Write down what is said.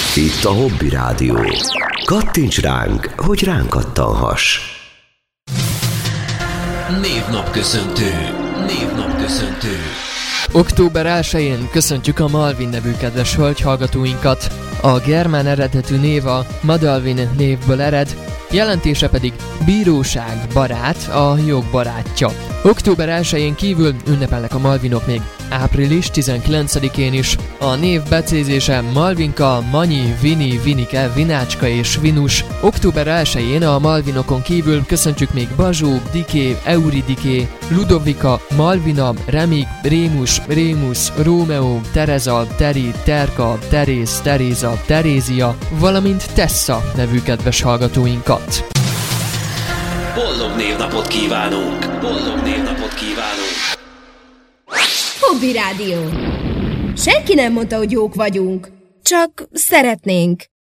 Itt a Hobby Rádió. Kattints ránk, hogy ránk kattanhass. Névnapköszöntő. Névnapköszöntő. Október 1-én köszöntjük a Malvin nevű kedves hölgyhallgatóinkat. A germán eredetű név a Madalvin névből ered, jelentése pedig bíróság, barát, a jog barátja. Október 1-én kívül ünnepelnek a Malvinok még április 19-én is. A név becézése Malvinka, Manyi, Vini, Vinike, Vinácska és Vinus. Október 1-én a Malvinokon kívül köszöntjük még Bazsó, Diké, Euridiké, Ludovika, Malvina, Remik, Rémus, Rémus, Rómeó, Tereza, Teri, Terka, Teréz, Teréza, Terézia, valamint Tessa nevű kedves hallgatóinkat. Boldog névnapot kívánunk! Boldog névnapot kívánunk! Hobby Rádió. Senki nem mondta, hogy jók vagyunk. Csak szeretnénk.